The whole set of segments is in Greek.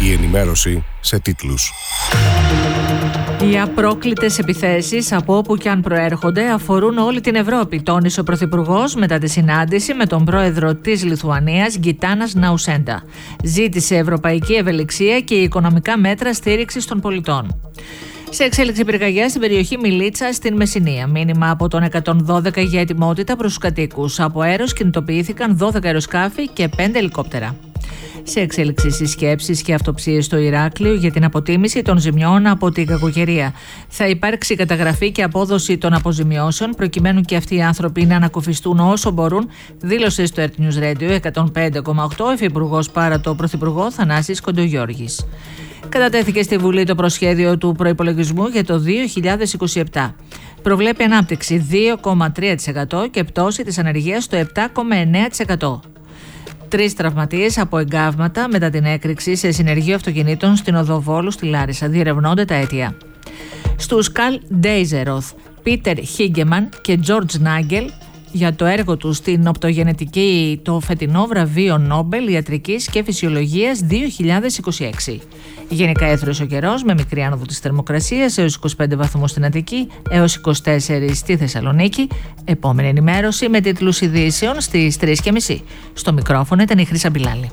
Η ενημέρωση σε τίτλους. Οι απρόκλητες επιθέσεις, από όπου και αν προέρχονται, αφορούν όλη την Ευρώπη, τόνισε ο Πρωθυπουργός μετά τη συνάντηση με τον πρόεδρο της Λιθουανίας, Γκιτάνας Ναουσέντα. Ζήτησε ευρωπαϊκή ευελιξία και οικονομικά μέτρα στήριξης των πολιτών. Σε εξέλιξη πυρκαγιά στην περιοχή Μιλίτσα στην Μεσσηνία. Μήνυμα από τον 112 για ετοιμότητα προς τους κατοίκους. Από αέρος κινητοποιήθηκαν 12 αεροσκάφη και 5 ελικόπτερα. Σε εξέλιξη συσκέψεις και αυτοψίες στο Ηράκλειο για την αποτίμηση των ζημιών από την κακοκαιρία. Θα υπάρξει καταγραφή και απόδοση των αποζημιώσεων προκειμένου και αυτοί οι άνθρωποι να ανακουφιστούν όσο μπορούν, δήλωσε στο Earth News Radio 105,8 Υφυπουργός παρά το Πρωθυπουργό Θανάσης Κοντογιώργης. Κατατέθηκε στη Βουλή το προσχέδιο του προϋπολογισμού για το 2027. Προβλέπει ανάπτυξη 2,3% και πτώση της ανεργίας στο 7,9%. 3 τραυματίες από εγκάβματα μετά την έκρηξη σε συνεργείο αυτοκινήτων στην οδό Βόλου στη Λάρισα. Διερευνώνται τα αίτια. Στους Καρλ Ντέιζεροθ, Πίτερ Χίγκεμαν και Τζόρτζ Νάγκελ για το έργο του στην οπτογενετική το φετινό βραβείο Νόμπελ Ιατρικής και Φυσιολογίας 2026. Γενικά έθρος ο καιρός με μικρή άνοδο της θερμοκρασίας έως 25 βαθμούς στην Αττική έως 24 στη Θεσσαλονίκη. Επόμενη ενημέρωση με τίτλους ειδήσεων στις 3:30. Στο μικρόφωνο ήταν η Χρύσα Μπιλάλη.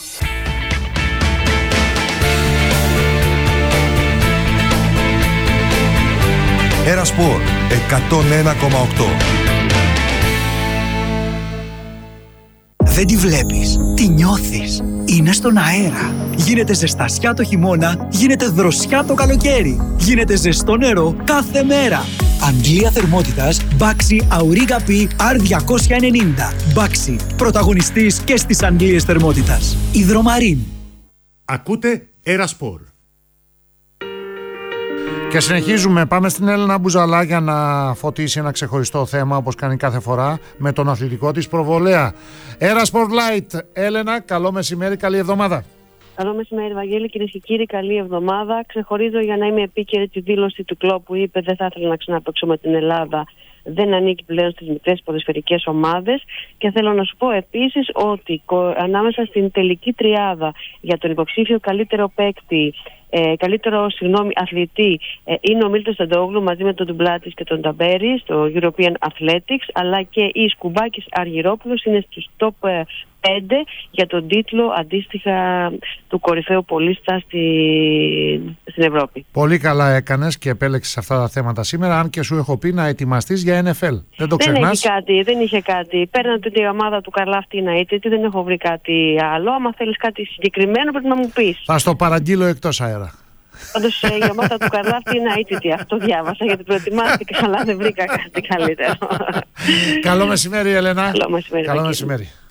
Ερασπορ 101,8. Δεν τη βλέπεις, τη νιώθεις. Είναι στον αέρα. Γίνεται ζεστασιά το χειμώνα, γίνεται δροσιά το καλοκαίρι. Γίνεται ζεστό νερό κάθε μέρα. Αντλία θερμότητας Baxi Auriga P R290. Baxi, πρωταγωνιστής και στις αντλίες θερμότητας. Υδρομαρίν. Ακούτε Ερασπορ. Και συνεχίζουμε, πάμε στην Έλενα Μπουζαλά για να φωτίσει ένα ξεχωριστό θέμα όπως κάνει κάθε φορά με τον αθλητικό της προβολέα. Ερασπορ Light, Έλενα, καλό μεσημέρι, καλή εβδομάδα. Καλό μεσημέρι, Βαγγέλη, κυρίες και κύριοι, καλή εβδομάδα. Ξεχωρίζω για να είμαι επίκαιρη τη δήλωση του Κλοπ που είπε: δεν θα ήθελα να ξαναπαίξω με την Ελλάδα. Δεν ανήκει πλέον στις μικρές ποδοσφαιρικές ομάδες. Και θέλω να σου πω επίσης ότι ανάμεσα στην τελική τριάδα για τον υποψήφιο καλύτερο παίκτη, αθλητή, είναι ο Μίλτος Τεντόγλου μαζί με τον Ντουμπλάτης και τον Ταμπέρι στο European Athletics, αλλά και η Σκουμπάκης Αργυρόπουλος είναι στους top 5 για τον τίτλο αντίστοιχα του κορυφαίου πολίστα στην Ευρώπη. Πολύ καλά έκανες και επέλεξες αυτά τα θέματα σήμερα, αν και σου έχω πει να ετοιμαστείς για NFL. Δεν το ξεχνάς. Δεν είχε κάτι. Παίρνατε τη ομάδα του Καρλάφτη να είτε, δεν έχω βρει κάτι άλλο. Άμα θέλεις κάτι συγκεκριμένο πρέπει να μου πεις. Θα στο παραγγείλω εκτός αέρα. Πάντως η ομάδα του Καρλάφτη είναι αίτητη. Αυτό διάβασα γιατί προετοιμάστηκα, αλλά δεν βρήκα κάτι καλύτερο. Καλό μεσημέρι, Ελένα. Καλό μεσημέρι.